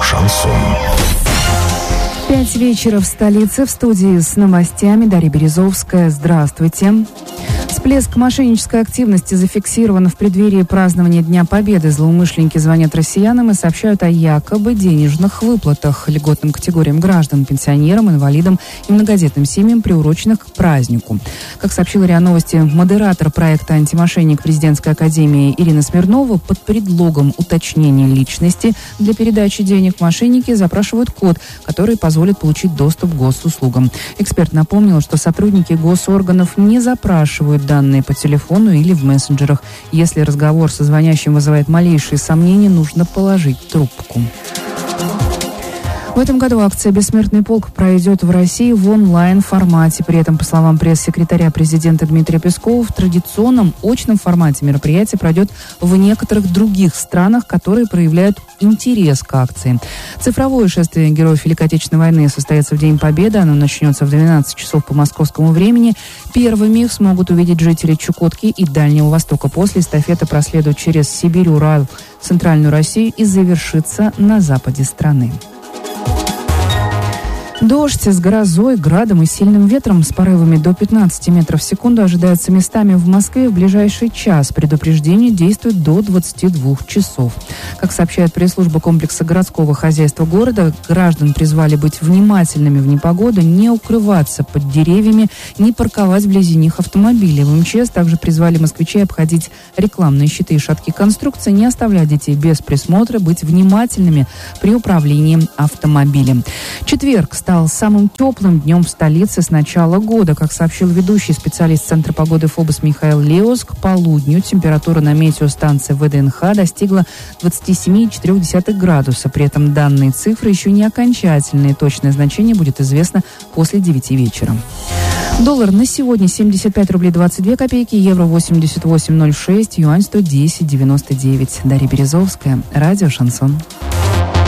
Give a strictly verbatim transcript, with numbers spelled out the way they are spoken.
Шансон. Пять вечера в столице. В студии с новостями Дарья Березовская. Здравствуйте. Всплеск мошеннической активности зафиксирован в преддверии празднования Дня Победы. Злоумышленники звонят россиянам и сообщают о якобы денежных выплатах льготным категориям граждан, пенсионерам, инвалидам и многодетным семьям, приуроченных к празднику. Как сообщила РИА Новости модератор проекта «Антимошенник» Президентской академии Ирина Смирнова, под предлогом уточнения личности для передачи денег мошенники запрашивают код, который позволит получить доступ к госуслугам. Эксперт напомнил, что сотрудники госорганов не запрашивают данные по телефону или в мессенджерах. Если разговор со звонящим вызывает малейшие сомнения, нужно положить трубку. В этом году акция «Бессмертный полк» пройдет в России в онлайн-формате. При этом, по словам пресс-секретаря президента Дмитрия Пескова, в традиционном очном формате мероприятие пройдет в некоторых других странах, которые проявляют интерес к акции. Цифровое шествие героев Великой Отечественной войны состоится в День Победы. Оно начнется в двенадцать часов по московскому времени. Первыми их смогут увидеть жители Чукотки и Дальнего Востока. После эстафета проследует через Сибирь, Урал, Центральную Россию и завершится на западе страны. Дождь с грозой, градом и сильным ветром с порывами до пятнадцати метров в секунду ожидается местами в Москве в ближайший час. Предупреждение действует до двадцати двух часов. Как сообщает пресс-служба комплекса городского хозяйства города, граждан призвали быть внимательными в непогоду, не укрываться под деревьями, не парковать вблизи них автомобили. В МЧС также призвали москвичей обходить рекламные щиты и шаткие конструкции, не оставлять детей без присмотра, быть внимательными при управлении автомобилем. Четверг стал самым теплым днем в столице с начала года. Как сообщил ведущий специалист Центра погоды ФОБОС Михаил Леус, к полудню температура на метеостанции ВДНХ достигла двадцати семи целых четырёх десятых градуса. При этом данные цифры еще не окончательные. Точное значение будет известно после девяти вечера. Доллар на сегодня семьдесят пять рублей двадцать две копейки, евро восемьдесят восемь ноль шесть, юань сто десять девяносто девять. Дарья Березовская, радио «Шансон».